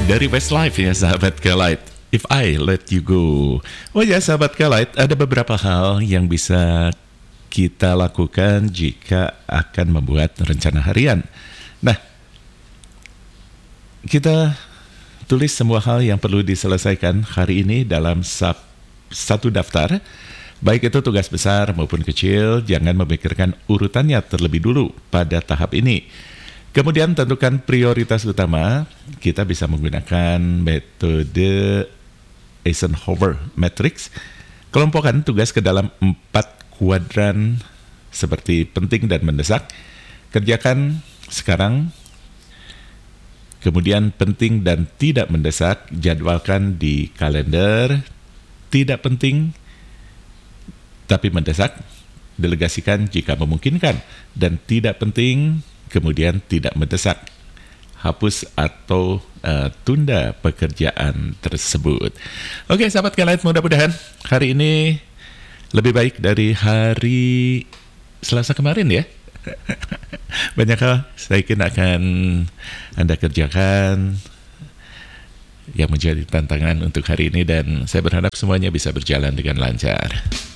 Dari Westlife ya sahabat Kelight, If I Let You Go. Oh ya sahabat Kelight, ada beberapa hal yang bisa kita lakukan jika akan membuat rencana harian. Nah, kita tulis semua hal yang perlu diselesaikan hari ini dalam satu daftar. Baik itu tugas besar maupun kecil, jangan memikirkan urutannya terlebih dulu pada tahap ini. Kemudian tentukan prioritas utama. Kita bisa menggunakan metode Eisenhower Matrix. Kelompokkan tugas ke dalam 4 kuadran seperti penting dan mendesak. Kerjakan sekarang. Kemudian penting dan tidak mendesak, jadwalkan di kalender. Tidak penting tapi mendesak, delegasikan jika memungkinkan. Dan tidak penting kemudian tidak mendesak, hapus atau tunda pekerjaan tersebut. Oke sahabat Kelight, mudah-mudahan hari ini lebih baik dari hari Selasa kemarin ya. Banyak hal saya yakin akan Anda kerjakan yang menjadi tantangan untuk hari ini, dan saya berharap semuanya bisa berjalan dengan lancar.